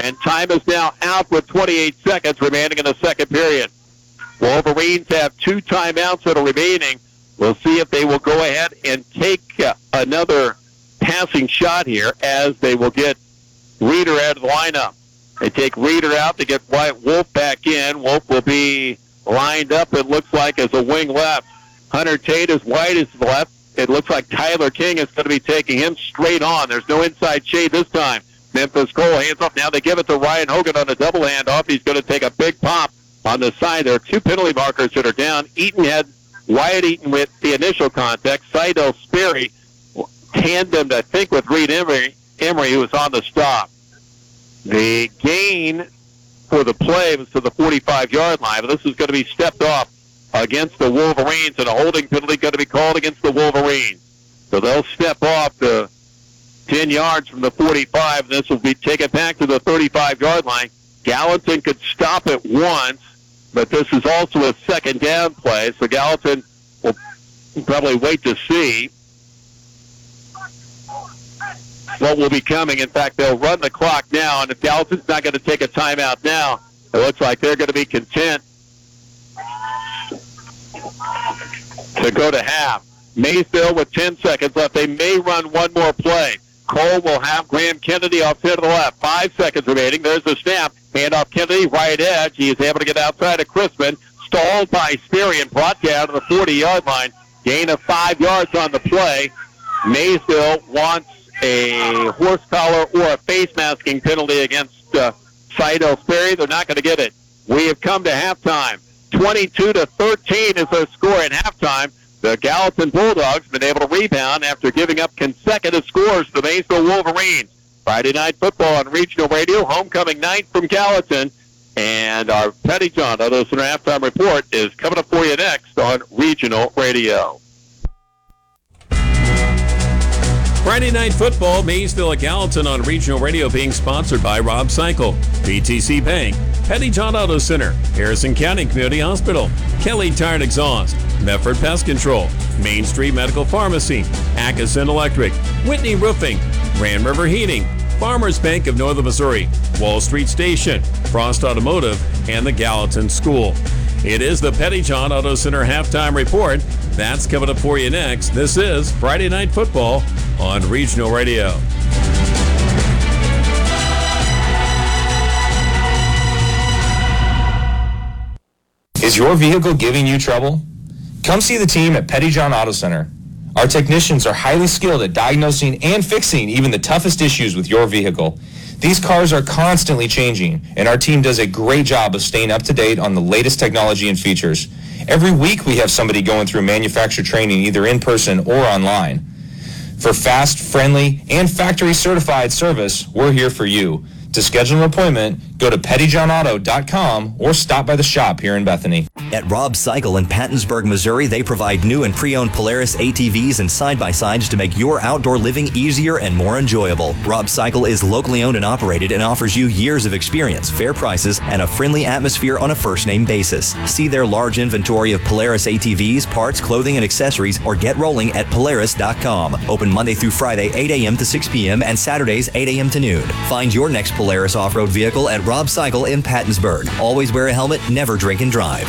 And time is now out with 28 seconds remaining in the second period. Wolverines have 2 timeouts that are remaining. We'll see if they will go ahead and take another passing shot here as they will get Reeder out of the lineup. They take Reeder out to get Wyatt Wolf back in. Wolf will be lined up, it looks like, as a wing left. Hunter Tate is wide as left. It looks like Tyler King is going to be taking him straight on. There's no inside shade this time. Memphis Cole hands off. Now they give it to Ryan Hogan on a double handoff. He's going to take a big pop on the side. There are 2 penalty markers that are down. Eaton had Wyatt Eaton with the initial contact. Seidel Sperry tandemed, I think, with Reed Emery, who was on the stop. The gain for the play was to the 45-yard line, but this is going to be stepped off against the Wolverines, and a holding penalty going to be called against the Wolverines. So they'll step off the 10 yards from the 45, and this will be taken back to the 35-yard line. Gallatin could stop it once, but this is also a second down play, so Gallatin will probably wait to see what will be coming. In fact, they'll run the clock now, and if Gallatin's not going to take a timeout now, it looks like they're going to be content to go to half. Maysville with 10 seconds left. They may run one more play. Cole will have Graham Kennedy off to the left. 5 seconds remaining. There's the snap. Hand off Kennedy, right edge. He is able to get outside of Crispin. Stalled by Sperry and brought down to the 40-yard line. Gain of 5 yards on the play. Maysville wants a horse collar or a face masking penalty against Seidel Sperry. They're not going to get it. We have come to halftime. 22-13 is their score at halftime. The Gallatin Bulldogs have been able to rebound after giving up consecutive scores to the Maysville Wolverines. Friday Night Football on Regional Radio, homecoming night from Gallatin. And our Petty John Auto Center halftime report is coming up for you next on Regional Radio. Friday Night Football, Maysville at Gallatin on Regional Radio, being sponsored by Rob Cycle, BTC Bank, Petty John Auto Center, Harrison County Community Hospital, Kelly Tire and Exhaust, Medford Pest Control, Main Street Medical Pharmacy, Atkinson Electric, Whitney Roofing, Grand River Heating, Farmers Bank of Northern Missouri, Wall Street Station, Frost Automotive, and the Gallatin School. It is the Petty John Auto Center halftime report. That's coming up for you next. This is Friday Night Football on Regional Radio. Is your vehicle giving you trouble? Come see the team at Petty John Auto Center. Our technicians are highly skilled at diagnosing and fixing even the toughest issues with your vehicle. These cars are constantly changing, and our team does a great job of staying up to date on the latest technology and features. Every week we have somebody going through manufacturer training either in person or online. For fast, friendly, and factory-certified service, we're here for you. To schedule an appointment, go to pettyjohnauto.com or stop by the shop here in Bethany. At Rob Cycle in Pattonsburg, Missouri, they provide new and pre-owned Polaris ATVs and side-by-sides to make your outdoor living easier and more enjoyable. Rob Cycle is locally owned and operated and offers you years of experience, fair prices, and a friendly atmosphere on a first-name basis. See their large inventory of Polaris ATVs, parts, clothing, and accessories, or get rolling at Polaris.com. Open Monday through Friday, 8 a.m. to 6 p.m. and Saturdays, 8 a.m. to noon. Find your next Polaris off-road vehicle at Rob Cycle in Pattonsburg. Always wear a helmet, never drink and drive.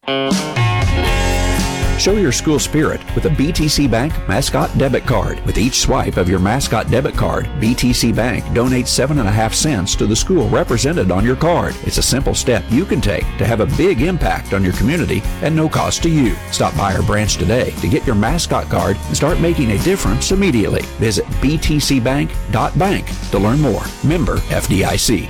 Show your school spirit with a BTC Bank Mascot Debit Card. With each swipe of your Mascot Debit Card, BTC Bank donates 7.5 cents to the school represented on your card. It's a simple step you can take to have a big impact on your community at no cost to you. Stop by our branch today to get your Mascot Card and start making a difference immediately. Visit btcbank.bank to learn more. Member FDIC.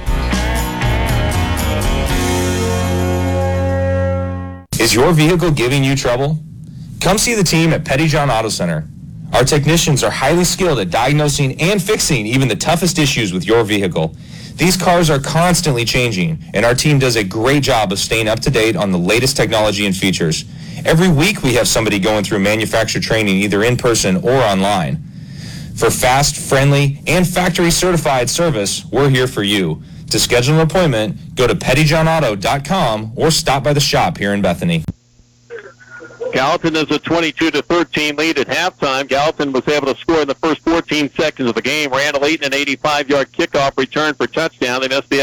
Is your vehicle giving you trouble? Come see the team at Petty John Auto Center. Our technicians are highly skilled at diagnosing and fixing even the toughest issues with your vehicle. These cars are constantly changing, and our team does a great job of staying up to date on the latest technology and features. Every week we have somebody going through manufacturer training either in person or online. For fast, friendly, and factory-certified service, we're here for you. To schedule an appointment, go to pettyjohnauto.com or stop by the shop here in Bethany. Gallatin is a 22-13 lead at halftime. Gallatin was able to score in the first 14 seconds of the game. Randall Eaton, an 85-yard kickoff return for touchdown. They missed the